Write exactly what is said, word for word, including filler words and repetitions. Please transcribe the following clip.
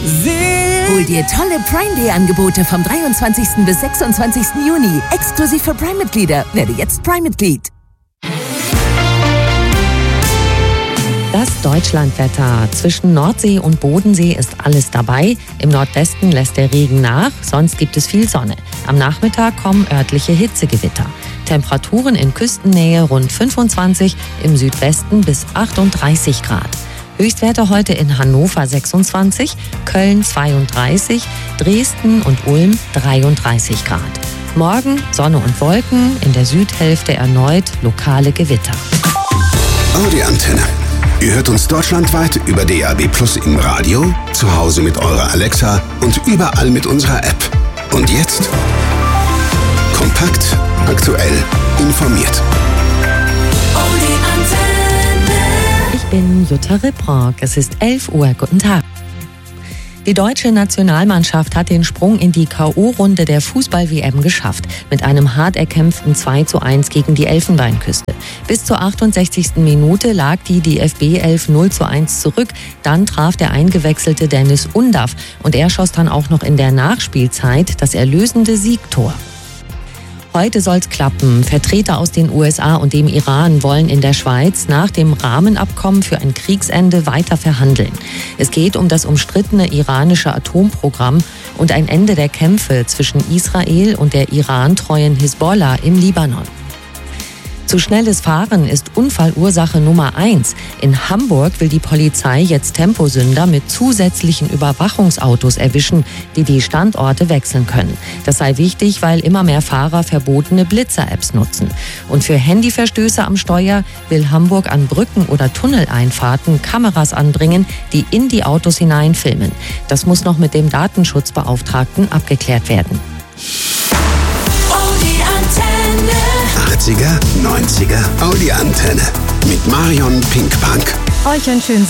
Hol dir tolle Prime Day Angebote vom dreiundzwanzigsten bis sechsundzwanzigsten Juni. Exklusiv für Prime-Mitglieder. Werde jetzt Prime-Mitglied. Das Deutschlandwetter. Zwischen Nordsee und Bodensee ist alles dabei. Im Nordwesten lässt der Regen nach, sonst gibt es viel Sonne. Am Nachmittag kommen örtliche Hitzegewitter. Temperaturen in Küstennähe rund fünfundzwanzig, im Südwesten bis achtunddreißig Grad. Höchstwerte heute in Hannover sechsundzwanzig, Köln zweiunddreißig, Dresden und Ulm dreiunddreißig Grad. Morgen Sonne und Wolken, in der Südhälfte erneut lokale Gewitter. Audi Antenne. Ihr hört uns deutschlandweit über D A B Plus im Radio, zu Hause mit eurer Alexa und überall mit unserer App. Und jetzt kompakt, aktuell, informiert. Audi Antenne. Ich bin Jutta Ripprock. Es ist elf Uhr. Guten Tag. Die deutsche Nationalmannschaft hat den Sprung in die K O-Runde der Fußball-W M geschafft. Mit einem hart erkämpften zwei zu eins gegen die Elfenbeinküste. Bis zur achtundsechzigsten Minute lag die D F B-Elf null zu eins zurück. Dann traf der eingewechselte Dennis Undav. Und er schoss dann auch noch in der Nachspielzeit das erlösende Siegtor. Heute soll's klappen. Vertreter aus den U S A und dem Iran wollen in der Schweiz nach dem Rahmenabkommen für ein Kriegsende weiter verhandeln. Es geht um das umstrittene iranische Atomprogramm und ein Ende der Kämpfe zwischen Israel und der irantreuen Hisbollah im Libanon. Zu schnelles Fahren ist Unfallursache Nummer eins. In Hamburg will die Polizei jetzt Temposünder mit zusätzlichen Überwachungsautos erwischen, die die Standorte wechseln können. Das sei wichtig, weil immer mehr Fahrer verbotene Blitzer-Apps nutzen. Und für Handyverstöße am Steuer will Hamburg an Brücken oder Tunneleinfahrten Kameras anbringen, die in die Autos hinein filmen. Das muss noch mit dem Datenschutzbeauftragten abgeklärt werden. achtziger, neunziger Audi Antenne mit Marion Pinkbank. Euch einen schönen